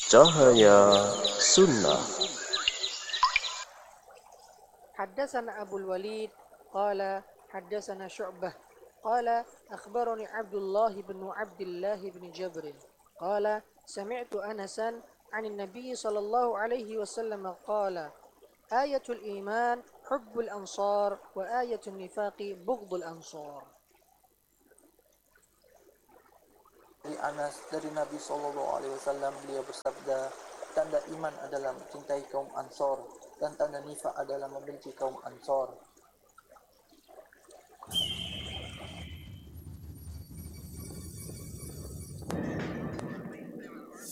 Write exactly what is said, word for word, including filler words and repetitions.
Cahaya Sunnah. حدثنا أبو الوليد قال حدثنا شعبة قال أخبرني عبد الله بن عبد الله بن جبر قال سمعت أنسا عن النبي صلى الله عليه وسلم قال آية الإيمان حب الأنصار وآية النفاق بغض الأنصار. Dari Anas dari Nabi Shallallahu Alaihi Wasallam beliau bersabda, tanda iman adalah mencintai kaum Ansor dan tanda nifak adalah membenci kaum Ansor.